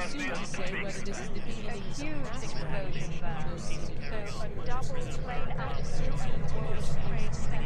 soon to say whether this is the beginning of huge mass explosion rise there. close to the So Earth. a double plane accident in the World Trade Center.